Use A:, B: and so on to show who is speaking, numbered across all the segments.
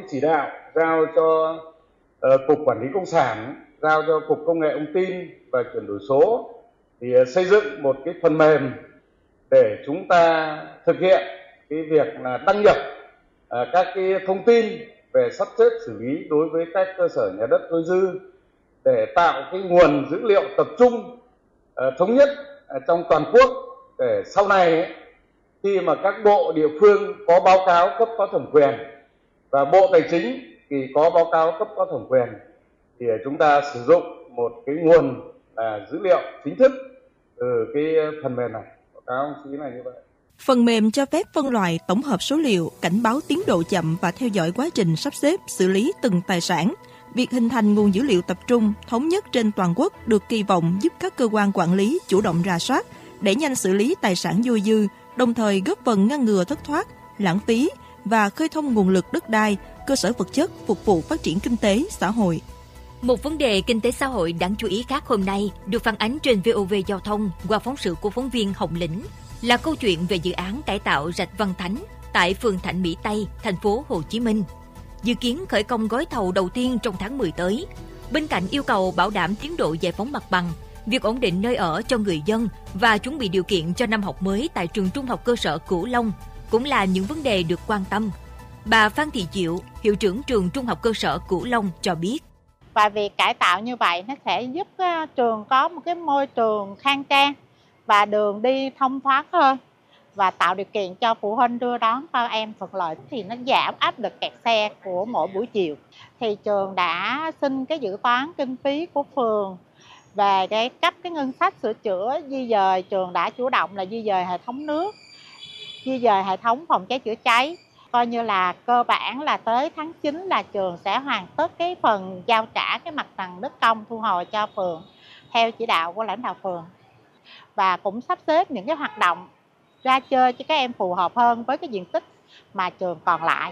A: chỉ đạo giao cho Cục Quản lý Công sản, giao cho Cục Công nghệ Thông tin và Chuyển đổi số thì xây dựng một cái phần mềm để chúng ta thực hiện cái việc là đăng nhập các cái thông tin về sắp xếp xử lý đối với các cơ sở nhà đất dôi dư để tạo cái nguồn dữ liệu tập trung thống nhất trong toàn quốc để sau này ấy, khi mà các bộ địa phương có báo cáo cấp có thẩm quyền và Bộ Tài chính thì có báo cáo cấp có thẩm quyền thì chúng ta sử dụng một cái nguồn dữ liệu chính thức từ cái phần mềm này. Báo cáo ông chí là như vậy.
B: Phần mềm cho phép phân loại, tổng hợp số liệu, cảnh báo tiến độ chậm và theo dõi quá trình sắp xếp, xử lý từng tài sản. Việc hình thành nguồn dữ liệu tập trung, thống nhất trên toàn quốc được kỳ vọng giúp các cơ quan quản lý chủ động rà soát, đẩy nhanh xử lý tài sản dôi dư, đồng thời góp phần ngăn ngừa thất thoát, lãng phí và khơi thông nguồn lực đất đai, cơ sở vật chất phục vụ phát triển kinh tế, xã hội.
C: Một vấn đề kinh tế xã hội đáng chú ý khác hôm nay được phản ánh trên VOV Giao thông qua phóng sự của phóng viên Hồng Lĩnh là câu chuyện về dự án cải tạo rạch Văn Thánh tại phường Thạnh Mỹ Tây, thành phố Hồ Chí Minh. Dự kiến khởi công gói thầu đầu tiên trong tháng 10 tới. Bên cạnh yêu cầu bảo đảm tiến độ giải phóng mặt bằng, việc ổn định nơi ở cho người dân và chuẩn bị điều kiện cho năm học mới tại trường Trung học cơ sở Cửu Long cũng là những vấn đề được quan tâm. Bà Phan Thị Diệu, hiệu trưởng trường Trung học cơ sở Cửu Long cho biết.
D: Và việc cải tạo như vậy nó sẽ giúp trường có một cái môi trường khang trang và đường đi thông thoáng hơn và tạo điều kiện cho phụ huynh đưa đón con em thuận lợi thì nó giảm áp lực kẹt xe của mỗi buổi chiều. Thì trường đã xin cái dự toán kinh phí của phường về cái cấp cái ngân sách sửa chữa di dời. Trường đã chủ động là di dời hệ thống nước, di dời hệ thống phòng cháy chữa cháy. Coi như là cơ bản là tới tháng 9 là trường sẽ hoàn tất cái phần giao trả cái mặt bằng đất công thu hồi cho phường theo chỉ đạo của lãnh đạo phường. Và cũng sắp xếp những cái hoạt động ra chơi cho các em phù hợp hơn với cái diện tích mà trường còn lại.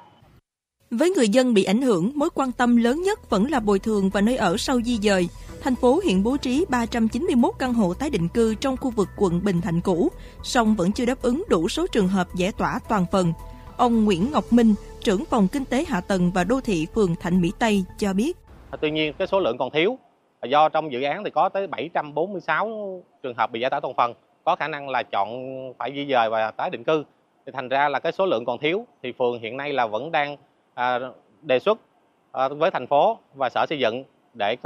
B: Với người dân bị ảnh hưởng, mối quan tâm lớn nhất vẫn là bồi thường và nơi ở sau di dời. Thành phố hiện bố trí 391 căn hộ tái định cư trong khu vực quận Bình Thạnh cũ, song vẫn chưa đáp ứng đủ số trường hợp giải tỏa toàn phần. Ông Nguyễn Ngọc Minh, trưởng phòng Kinh tế Hạ tầng và Đô thị phường Thạnh Mỹ Tây cho biết.
E: Tuy nhiên, cái số lượng còn thiếu. Do trong dự án thì có tới 746 trường hợp bị giải tỏa toàn phần, có khả năng là chọn phải di dời và tái định cư. Thì thành ra là cái số lượng còn thiếu. Thì phường hiện nay là vẫn đang đề xuất với thành phố và sở xây dựng để